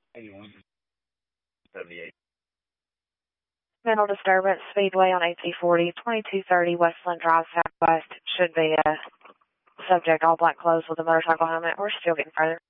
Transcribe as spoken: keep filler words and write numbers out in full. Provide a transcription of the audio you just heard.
eighty-one seventy-eight. Mental disturbance, Speedway on A T forty, twenty-two thirty Westland Drive Southwest. Should be a subject, all black clothes with a motorcycle helmet. We're still getting further.